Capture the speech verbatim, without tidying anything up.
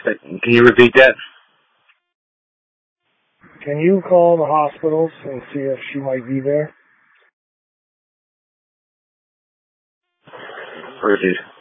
Can you repeat that? Can you call the hospitals and see if she might be there? Repeat.